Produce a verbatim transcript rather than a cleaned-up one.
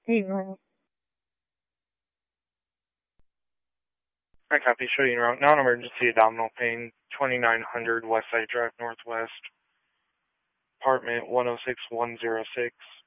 Hey, Glenn. I copy. Show you route. Non-emergency abdominal pain. twenty-nine hundred West Side Drive Northwest. Apartment one oh six one oh six.